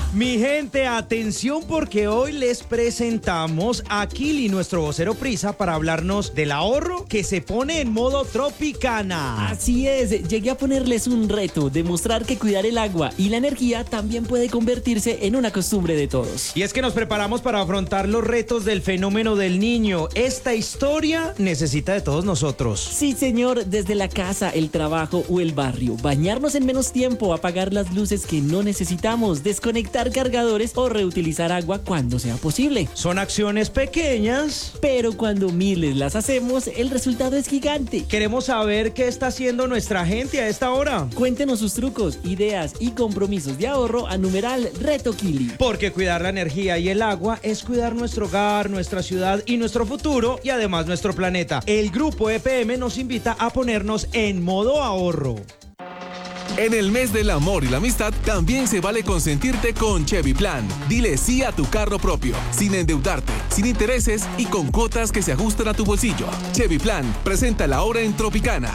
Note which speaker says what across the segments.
Speaker 1: Mi gente, atención porque hoy les presentamos a Kili, nuestro vocero prisa, para hablarnos del ahorro que se pone en modo Tropicana.
Speaker 2: Así es, llegué a ponerles un reto, demostrar que cuidar el agua y la energía también puede convertirse en una costumbre de todos.
Speaker 1: Y es que nos preparamos para afrontar los retos del fenómeno del niño. Esta historia necesita de todos nosotros.
Speaker 2: Sí, señor, desde la casa, el trabajo o el barrio, bañarnos en menos tiempo, apagar las luces que no necesitamos, desconectar cargadores o reutilizar agua cuando sea posible.
Speaker 1: Son acciones pequeñas,
Speaker 2: pero cuando miles las hacemos, el resultado es gigante.
Speaker 1: Queremos saber qué está haciendo nuestra gente a esta hora.
Speaker 2: Cuéntenos sus trucos, ideas y compromisos de ahorro a numeral Reto Kili.
Speaker 1: Porque cuidar la energía y el agua es cuidar nuestro hogar, nuestra ciudad y nuestro futuro, y además nuestro planeta. El grupo EPM nos invita a ponernos en modo ahorro.
Speaker 3: En el mes del amor y la amistad, también se vale consentirte con Chevy Plan. Dile sí a tu carro propio, sin endeudarte, sin intereses y con cuotas que se ajustan a tu bolsillo. Chevy Plan, presenta la hora en Tropicana.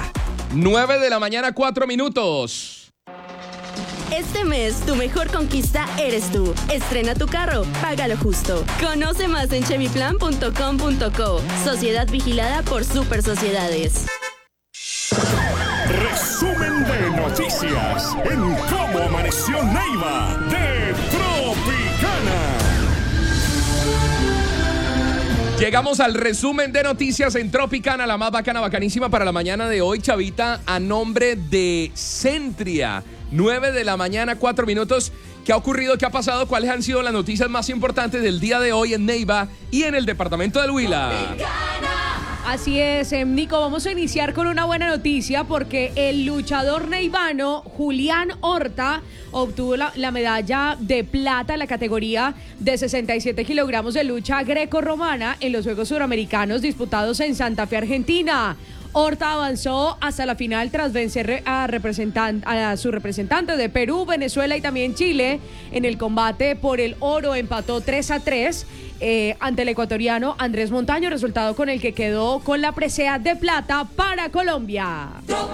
Speaker 4: 9:00 a.m.
Speaker 5: Este mes, tu mejor conquista eres tú. Estrena tu carro, págalo justo. Conoce más en chevyplan.com.co. Sociedad vigilada por Super Sociedades.
Speaker 6: Resumen de noticias en Cómo Amaneció Neiva de Tropicana.
Speaker 4: Llegamos al resumen de noticias en Tropicana, la más bacana, bacanísima para la mañana de hoy, Chavita, a nombre de Centria. 9:04 a.m. ¿Qué ha ocurrido? ¿Qué ha pasado? ¿Cuáles han sido las noticias más importantes del día de hoy en Neiva y en el departamento del Huila?
Speaker 7: Así es, Nico, vamos a iniciar con una buena noticia porque el luchador neivano Julián Horta obtuvo la medalla de plata en la categoría de 67 kilogramos de lucha grecorromana en los Juegos Suramericanos disputados en Santa Fe, Argentina. Horta avanzó hasta la final tras vencer a sus representantes de Perú, Venezuela y también Chile. En el combate por el oro empató 3-3 ante el ecuatoriano Andrés Montaño, resultado con el que quedó con la presea de plata para Colombia.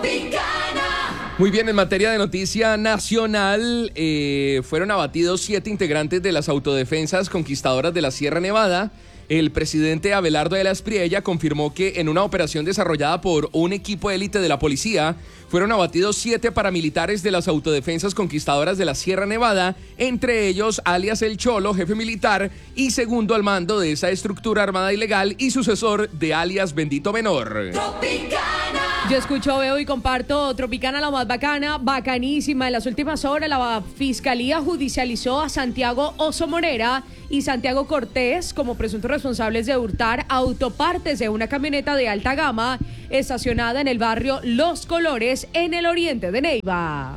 Speaker 4: Tropicana. Muy bien, en materia de noticia nacional, fueron abatidos 7 integrantes de las autodefensas conquistadoras de la Sierra Nevada. El presidente Abelardo de la Espriella confirmó que en una operación desarrollada por un equipo élite de la policía fueron abatidos 7 paramilitares de las autodefensas conquistadoras de la Sierra Nevada, entre ellos alias El Cholo, jefe militar y segundo al mando de esa estructura armada ilegal y sucesor de alias Bendito Menor. Tropicana.
Speaker 7: Yo escucho, veo y comparto Tropicana, la más bacana, bacanísima. En las últimas horas la Fiscalía judicializó a Santiago Oso Morera y Santiago Cortés como presuntos responsables de hurtar autopartes de una camioneta de alta gama estacionada en el barrio Los Colores en el oriente de Neiva.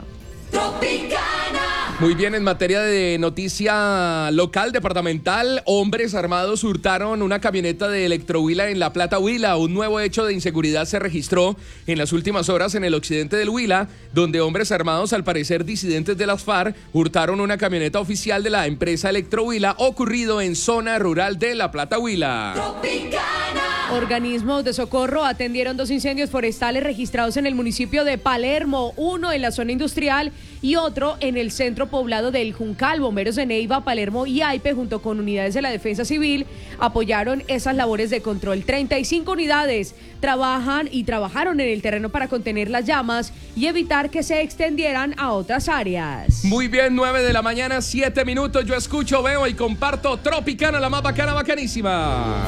Speaker 4: Tropicana. Muy bien, en materia de noticia local, departamental, hombres armados hurtaron una camioneta de Electrohuila en La Plata, Huila. Un nuevo hecho de inseguridad se registró en las últimas horas en el occidente del Huila, donde hombres armados, al parecer disidentes de las FARC, hurtaron una camioneta oficial de la empresa Electrohuila, ocurrido en zona rural de La Plata, Huila. Tropicana.
Speaker 7: Organismos de socorro atendieron 2 incendios forestales registrados en el municipio de Palermo, uno en la zona industrial y otro en el centro poblado del Juncal. Bomberos de Neiva, Palermo y Aipe, junto con unidades de la Defensa Civil, apoyaron esas labores de control. 35 unidades trabajaron en el terreno para contener las llamas y evitar que se extendieran a otras áreas.
Speaker 4: Muy bien, 9:07 a.m. Yo escucho, veo y comparto Tropicana, la más bacana, bacanísima.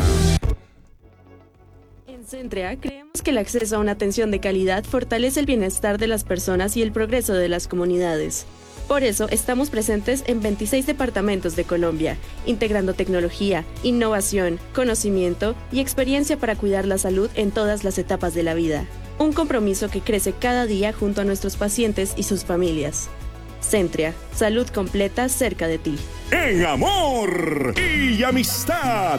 Speaker 5: En Centria creemos que el acceso a una atención de calidad fortalece el bienestar de las personas y el progreso de las comunidades. Por eso estamos presentes en 26 departamentos de Colombia, integrando tecnología, innovación, conocimiento y experiencia para cuidar la salud en todas las etapas de la vida. Un compromiso que crece cada día junto a nuestros pacientes y sus familias. Centria, salud completa cerca de ti.
Speaker 6: En amor y amistad,